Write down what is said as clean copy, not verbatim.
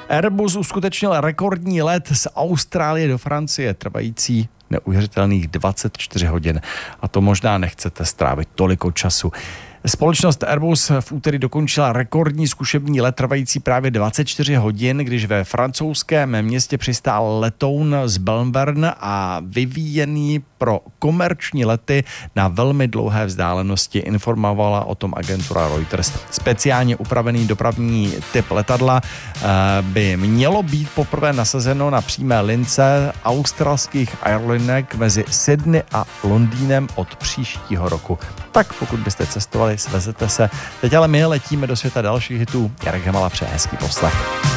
Airbus uskutečnil rekordní let z Austrálie do Francie, trvající neuvěřitelných 24 hodin. A to možná nechcete strávit toliko času. Společnost Airbus v úterý dokončila rekordní zkušební let trvající právě 24 hodin, když ve francouzském městě přistál letoun z Belverne a vyvíjený pro komerční lety na velmi dlouhé vzdálenosti, informovala o tom agentura Reuters. Speciálně upravený dopravní typ letadla by mělo být poprvé nasazeno na přímé lince australských aerolinek mezi Sydney a Londýnem od příštího roku. Tak pokud byste cestovali, svezete se. Teď ale my letíme do světa dalších hitů. Jarek Hamala přeje hezký poslech.